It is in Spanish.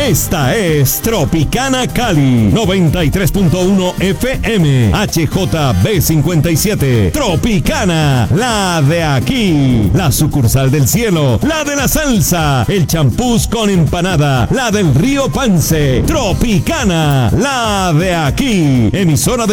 Esta es Tropicana Cali, 93.1 FM, HJB57. Tropicana, la de aquí. La sucursal del cielo, la de la salsa. El champús con empanada, la del río Pance. Tropicana, la de aquí. Emisora de